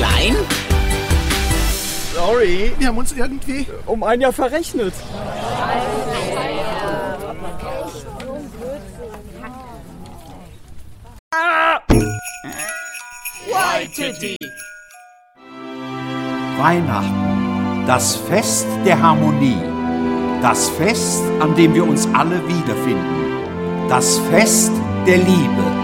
klein? Sorry, wir haben uns irgendwie um ein Jahr verrechnet. Waititi. Weihnachten, das Fest der Harmonie, das Fest, an dem wir uns alle wiederfinden, das Fest der Liebe.